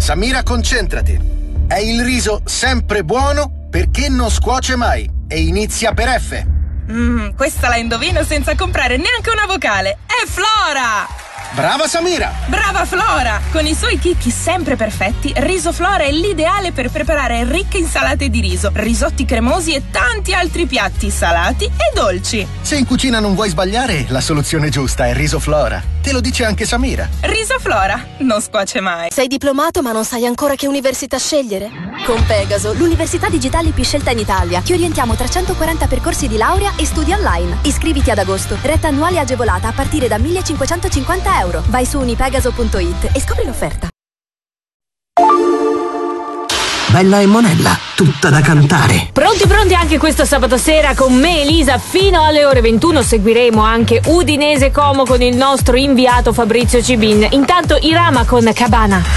Samira, concentrati. È il riso sempre buono perché non scuoce mai e inizia per F. Questa la indovino senza comprare neanche una vocale. È Flora! Brava Samira! Brava Flora! Con i suoi chicchi sempre perfetti, Riso Flora è l'ideale per preparare ricche insalate di riso, risotti cremosi e tanti altri piatti salati e dolci. Se in cucina non vuoi sbagliare, la soluzione giusta è Riso Flora. Te lo dice anche Samira. Riso Flora, non scuoce mai. Sei diplomato ma non sai ancora che università scegliere? Con Pegaso, l'università digitale più scelta in Italia. Ti orientiamo tra 140 percorsi di laurea e studi online. Iscriviti ad agosto. Retta annuale agevolata a partire da 1.550 euro. Vai su unipegaso.it e scopri l'offerta. Bella e Monella, tutta da cantare. Pronti anche questo sabato sera con me Elisa fino alle ore 21. Seguiremo anche Udinese Como con il nostro inviato Fabrizio Cibin. Intanto Irama con Cabana.